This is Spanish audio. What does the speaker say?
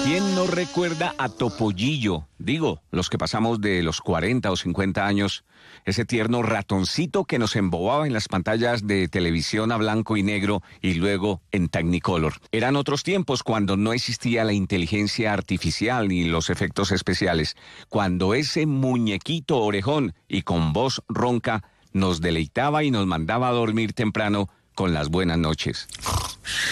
¿Quién no recuerda a Topollillo? Digo, los que pasamos de los 40 o 50 años, ese tierno ratoncito que nos embobaba en las pantallas de televisión a blanco y negro y luego en Technicolor. Eran otros tiempos cuando no existía la inteligencia artificial ni los efectos especiales, cuando ese muñequito orejón y con voz ronca nos deleitaba y nos mandaba a dormir temprano con las buenas noches.